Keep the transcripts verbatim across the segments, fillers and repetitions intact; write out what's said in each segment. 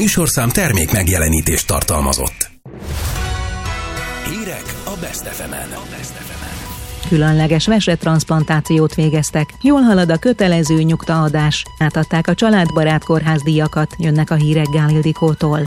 műsorszám termék megjelenítést tartalmazott. Hírek a Best ef emen. Különleges vesetranszplantációt végeztek. Jól halad a kötelező nyugtaadás. Átadták a Családbarát Kórház díjakat, jönnek a hírek Gál Ildikótól.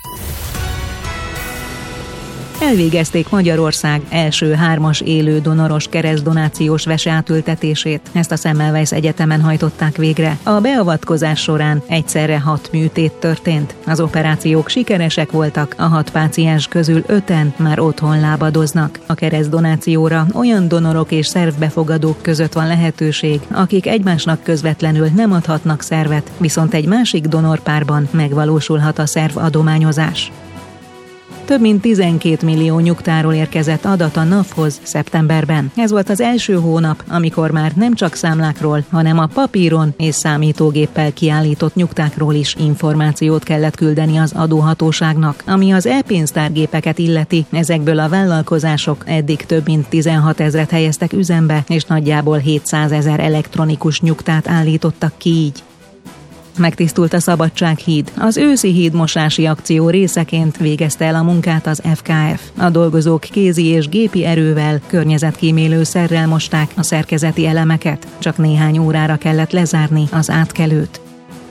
Elvégezték Magyarország első hármas élő donoros keresztdonációs vese átültetését. Ezt a Semmelweis Egyetemen hajtották végre. A beavatkozás során egyszerre hat műtét történt. Az operációk sikeresek voltak, a hat páciens közül öten már otthon lábadoznak. A keresztdonációra olyan donorok és szervbefogadók között van lehetőség, akik egymásnak közvetlenül nem adhatnak szervet, viszont egy másik donorpárban megvalósulhat a szervadományozás. Több mint tizenkét millió nyugtáról érkezett adat a NAV-hoz szeptemberben. Ez volt az első hónap, amikor már nem csak számlákról, hanem a papíron és számítógéppel kiállított nyugtákról is információt kellett küldeni az adóhatóságnak. Ami az e-pénztárgépeket illeti, ezekből a vállalkozások eddig több mint tizenhat ezret helyeztek üzembe, és nagyjából hétszázezer elektronikus nyugtát állítottak ki így. Megtisztult a Szabadsághíd. Az őszi hídmosási akció részeként végezte el a munkát az ef ká ef. A dolgozók kézi és gépi erővel, környezetkímélő szerrel mosták a szerkezeti elemeket. Csak néhány órára kellett lezárni az átkelőt.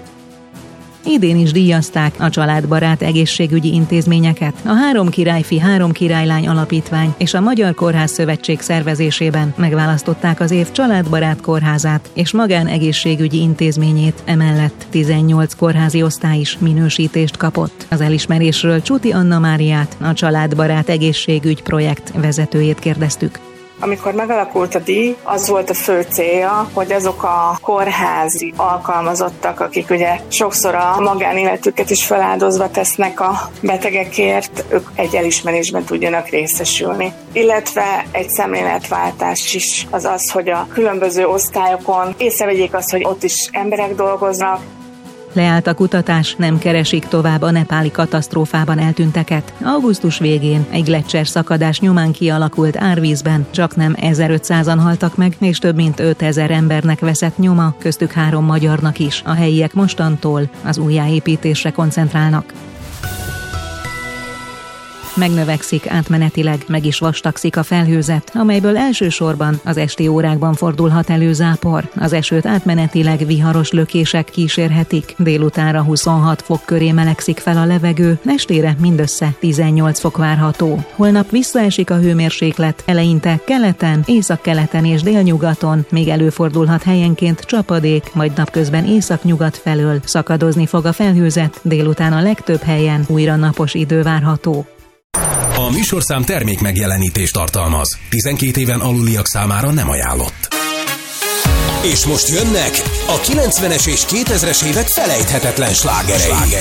Idén is díjazták a családbarát egészségügyi intézményeket. A Három Királyfi, Három Királylány Alapítvány és a Magyar Kórház Szövetség szervezésében megválasztották az év családbarát kórházát és magánegészségügyi intézményét, emellett tizennyolc kórházi osztály is minősítést kapott. Az elismerésről Csuti Anna Máriát, a Családbarát Egészségügy projekt vezetőjét kérdeztük. Amikor megalakult a díj, az volt a fő célja, hogy azok a kórházi alkalmazottak, akik ugye sokszor a magánéletüket is feláldozva tesznek a betegekért, ők egy elismerésben tudjanak részesülni. Illetve egy szemléletváltás is az az, hogy a különböző osztályokon észrevegyék azt, hogy ott is emberek dolgoznak. Leállt a kutatás, nem keresik tovább a nepáli katasztrófában eltűnteket. Augusztus végén egy gleccser szakadás nyomán kialakult árvízben csaknem ezerötszázan haltak meg, és több mint ötezer embernek veszett nyoma, köztük három magyarnak is. A helyiek mostantól az újjáépítésre koncentrálnak. Megnövekszik átmenetileg, meg is vastagszik a felhőzet, amelyből elsősorban az esti órákban fordulhat elő zápor. Az esőt átmenetileg viharos lökések kísérhetik. Délutánra huszonhat fok köré melegszik fel a levegő, estére mindössze tizennyolc fok várható. Holnap visszaesik a hőmérséklet, eleinte keleten, északkeleten és délnyugaton, még előfordulhat helyenként csapadék, majd napközben északnyugat felől szakadozni fog a felhőzet, délután a legtöbb helyen újra napos idő várható. A műsorszám termék megjelenítést tartalmaz. tizenkét éven aluliak számára nem ajánlott. És most jönnek a kilencvenes és kétezres évek felejthetetlen slágerei.